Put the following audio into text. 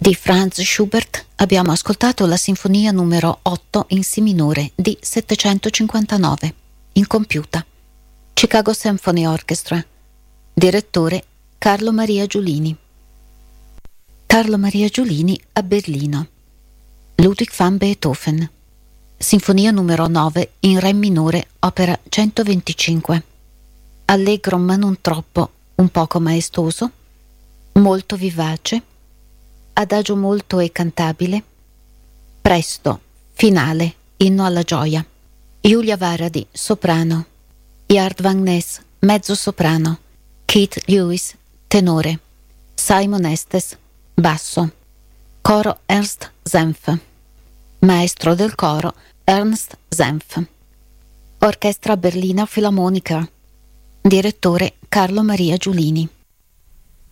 Di Franz Schubert abbiamo ascoltato la sinfonia numero 8 in Si minore di 759, incompiuta. Chicago Symphony Orchestra. Direttore Carlo Maria Giulini. Carlo Maria Giulini a Berlino. Ludwig van Beethoven. Sinfonia numero 9 in Re minore, opera 125. Allegro ma non troppo, un poco maestoso, molto vivace, adagio molto e cantabile, presto, finale, inno alla gioia. Julia Varadi, soprano. Jard Van Ness, mezzo soprano. Keith Lewis, tenore. Simon Estes, basso. Coro Ernst Senf. Maestro del coro Ernst Senf. Orchestra Berliner Philharmoniker. Direttore Carlo Maria Giulini.